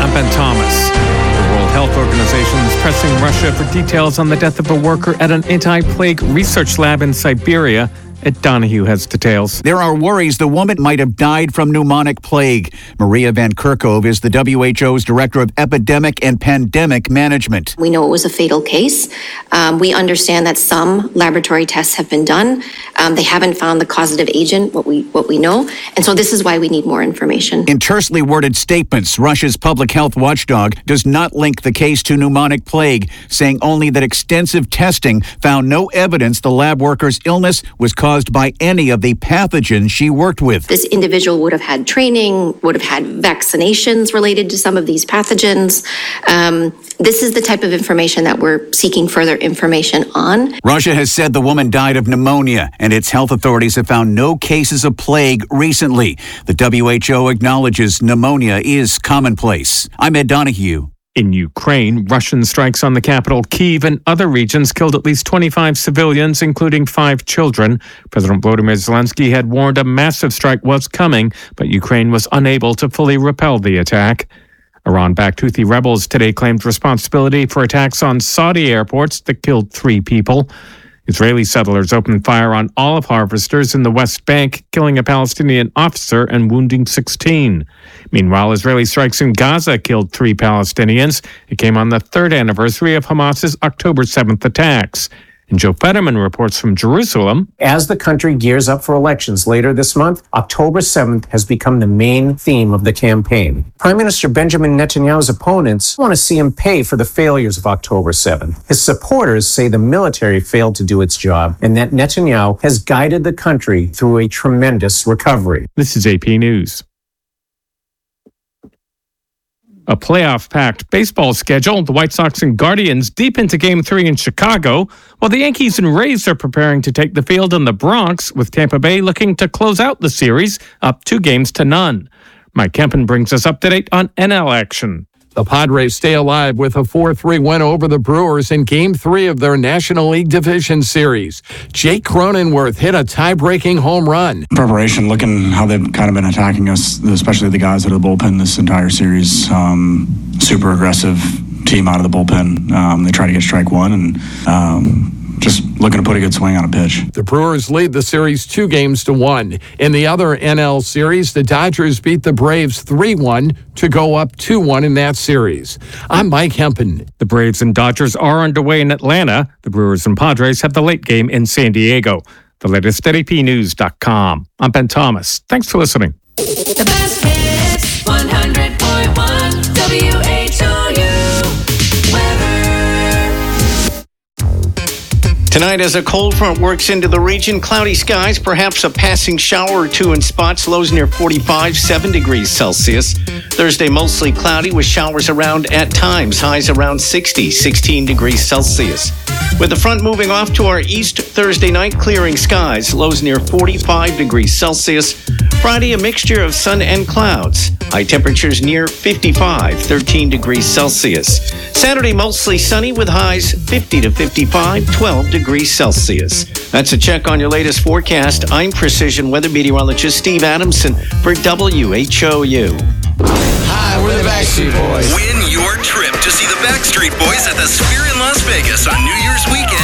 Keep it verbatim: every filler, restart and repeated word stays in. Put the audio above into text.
I'm Ben Thomas. The World Health Organization is pressing Russia for details on the death of a worker at an anti-plague research lab in Siberia. Ed Donahue has details. There are worries the woman might have died from pneumonic plague. Maria Van Kerkhove is the W H O's Director of Epidemic and Pandemic Management. We know it was a fatal case. Um, we understand that some laboratory tests have been done. Um, they haven't found the causative agent, what we what we know. And so this is why we need more information. In tersely worded statements, Russia's public health watchdog does not link the case to pneumonic plague, saying only that extensive testing found no evidence the lab worker's illness was caused by any of the pathogens she worked with. This individual would have had training, would have had vaccinations related to some of these pathogens. Um, this is the type of information that we're seeking further information on. Russia has said the woman died of pneumonia, and its health authorities have found no cases of plague recently. The W H O acknowledges pneumonia is commonplace. I'm Ed Donahue. In Ukraine, Russian strikes on the capital, Kyiv, and other regions killed at least twenty-five civilians, including five children. President Volodymyr Zelensky had warned a massive strike was coming, but Ukraine was unable to fully repel the attack. Iran-backed Houthi rebels today claimed responsibility for attacks on Saudi airports that killed three people. Israeli settlers opened fire on olive harvesters in the West Bank, killing a Palestinian officer and wounding sixteen. Meanwhile, Israeli strikes in Gaza killed three Palestinians. It came on the third anniversary of Hamas's October seventh attacks. And Joe Fetterman reports from Jerusalem. As the country gears up for elections later this month, October seventh has become the main theme of the campaign. Prime Minister Benjamin Netanyahu's opponents want to see him pay for the failures of October seventh. His supporters say the military failed to do its job and that Netanyahu has guided the country through a tremendous recovery. This is A P News. A playoff-packed baseball schedule, the White Sox and Guardians deep into Game three in Chicago, while the Yankees and Rays are preparing to take the field in the Bronx, with Tampa Bay looking to close out the series up two games to none. Mike Kempen brings us up to date on N L action. The Padres stay alive with a four three win over the Brewers in Game three of their National League Division Series. Jake Cronenworth hit a tie-breaking home run. Preparation, looking how they've kind of been attacking us, especially the guys out of the bullpen this entire series. Um, super aggressive team out of the bullpen. Um, they try to get strike one and um, just looking to put a good swing on a pitch. The Brewers lead the series two games to one. In the other N L series, the Dodgers beat the Braves three one to go up two one in that series. I'm Mike Hempen. The Braves and Dodgers are underway in Atlanta. The Brewers and Padres have the late game in San Diego. The latest at A P news dot com. I'm Ben Thomas. Thanks for listening. The best hits, one hundred point one W H O U weather. Tonight, as a cold front works into the region, cloudy skies, perhaps a passing shower or two in spots, lows near forty-five, seven degrees Celsius. Thursday, mostly cloudy with showers around at times, highs around sixty, sixteen degrees Celsius. With the front moving off to our east Thursday night, clearing skies, lows near forty-five degrees Celsius. Friday, a mixture of sun and clouds. High temperatures near fifty-five, thirteen degrees Celsius. Saturday, mostly sunny with highs fifty to fifty-five, twelve degrees Celsius. That's a check on your latest forecast. I'm Precision Weather Meteorologist Steve Adamson for W H O U. Hi, we're the Backstreet Boys. Win your trip to see the Backstreet Boys at the Sphere in Las Vegas on New Year's weekend.